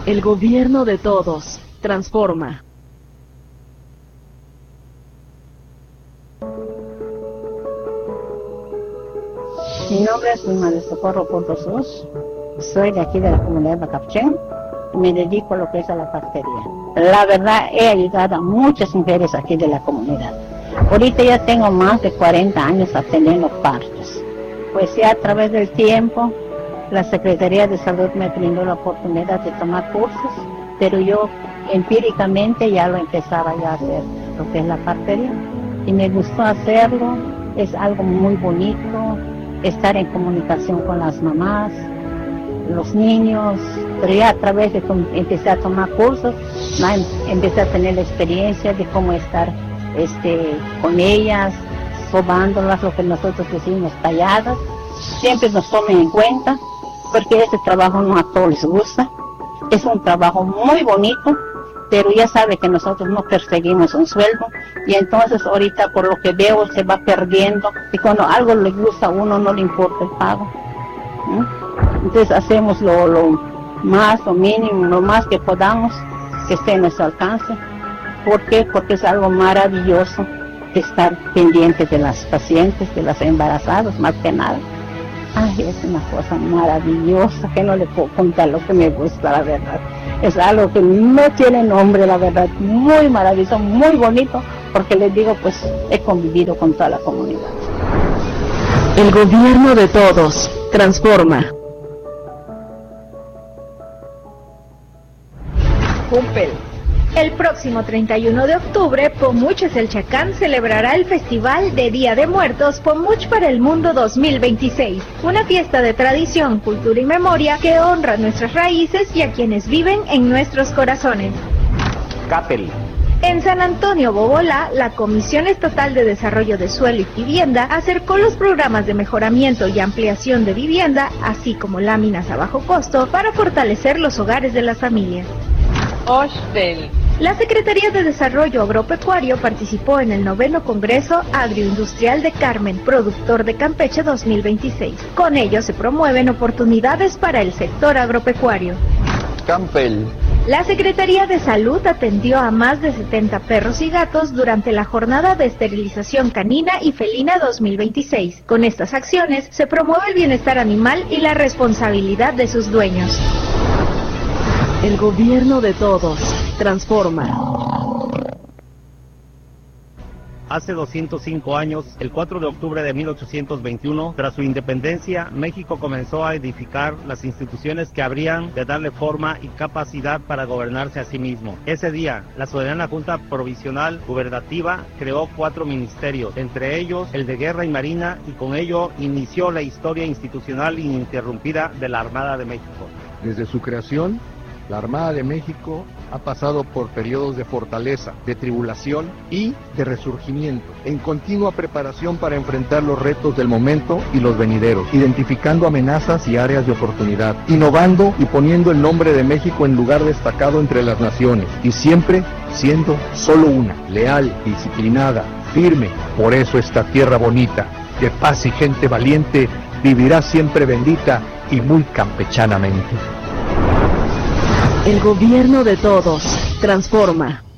El gobierno de todos. Transforma. Mi nombre es María Socorro Pontosos. Soy de aquí de la comunidad de Bacapchén y me dedico a lo que es a la partería. La verdad, he ayudado a muchas mujeres aquí de la comunidad. Ahorita ya tengo más de 40 años atendiendo partos. Pues ya a través del tiempo, la Secretaría de Salud me brindó la oportunidad de tomar cursos, pero yo empíricamente ya lo empezaba ya a hacer, lo que es la partería. Y me gustó hacerlo, es algo muy bonito, estar en comunicación con las mamás, los niños, pero ya a través de que empecé a tomar cursos, empecé a tener la experiencia de cómo estar con ellas, sobándolas, lo que nosotros decimos talladas. Siempre nos tomen en cuenta, porque este trabajo no a todos les gusta, es un trabajo muy bonito, pero ya sabe que nosotros no perseguimos un sueldo, y entonces ahorita por lo que veo se va perdiendo, y cuando algo le gusta a uno no le importa el pago, ¿no? Entonces hacemos lo más, lo mínimo, lo más que podamos, que esté en nuestro alcance. ¿Por qué? Porque es algo maravilloso estar pendiente de las pacientes, de las embarazadas, más que nada. Ay, es una cosa maravillosa que no le puedo contar lo que me gusta, la verdad. Es algo que no tiene nombre, la verdad, muy maravilloso, muy bonito, porque les digo, pues he convivido con toda la comunidad. El gobierno de todos. Transforma. Cumpel. El próximo 31 de octubre, Pomuch Eselchacán celebrará el Festival de Día de Muertos Pomuch para el Mundo 2026, una fiesta de tradición, cultura y memoria que honra nuestras raíces y a quienes viven en nuestros corazones. Capel. En San Antonio, Bobolá, la Comisión Estatal de Desarrollo de Suelo y Vivienda acercó los programas de mejoramiento y ampliación de vivienda, así como láminas a bajo costo, para fortalecer los hogares de las familias. Oshtel. La Secretaría de Desarrollo Agropecuario participó en el 9º Congreso Agroindustrial de Carmen, Productor de Campeche 2026. Con ello se promueven oportunidades para el sector agropecuario. Campel. La Secretaría de Salud atendió a más de 70 perros y gatos durante la jornada de esterilización canina y felina 2026. Con estas acciones se promueve el bienestar animal y la responsabilidad de sus dueños. El gobierno de todos. Transforma. Hace 205 años, el 4 de octubre de 1821, tras su independencia, México comenzó a edificar las instituciones que habrían de darle forma y capacidad para gobernarse a sí mismo. Ese día, la soberana Junta Provisional Gubernativa creó 4 ministerios, entre ellos el de Guerra y Marina, y con ello inició la historia institucional ininterrumpida de la Armada de México. Desde su creación, la Armada de México ha pasado por periodos de fortaleza, de tribulación y de resurgimiento, en continua preparación para enfrentar los retos del momento y los venideros, identificando amenazas y áreas de oportunidad, innovando y poniendo el nombre de México en lugar destacado entre las naciones, y siempre siendo solo una, leal, disciplinada, firme. Por eso esta tierra bonita, de paz y gente valiente, vivirá siempre bendita y muy campechanamente. El gobierno de todos. Transforma.